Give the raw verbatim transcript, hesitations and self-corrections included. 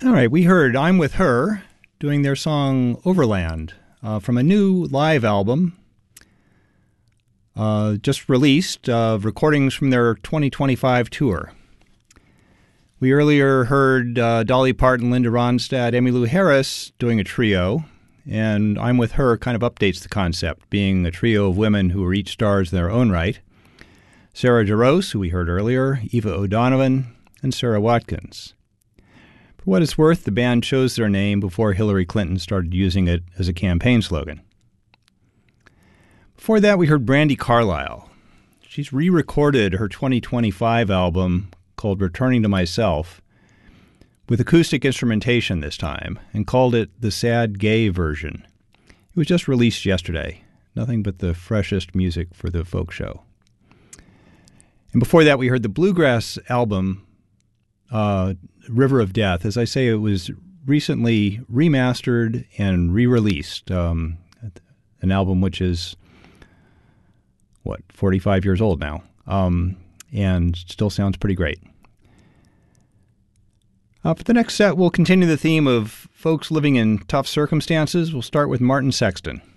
All right, we heard I'm With Her doing their song Overland uh, from a new live album uh, just released, uh, recordings from their twenty twenty-five tour. We earlier heard uh, Dolly Parton, Linda Ronstadt, Emmylou Harris doing a trio, and I'm With Her kind of updates the concept, being a trio of women who are each stars in their own right. Sarah Jarosz, who we heard earlier, Eva O'Donovan, and Sarah Watkins. For what it's worth, the band chose their name before Hillary Clinton started using it as a campaign slogan. Before that, we heard Brandi Carlile. She's re-recorded her twenty twenty-five album called Returning to Myself with acoustic instrumentation this time and called it the Sad Gay Version. It was just released yesterday. Nothing but the freshest music for the folk show. And before that, we heard the bluegrass album, uh, River of Death. As I say, it was recently remastered and re-released. Um, an album which is, what, forty-five years old now, um, and still sounds pretty great. Uh, for the next set, we'll continue the theme of folks living in tough circumstances. We'll start with Martin Sexton.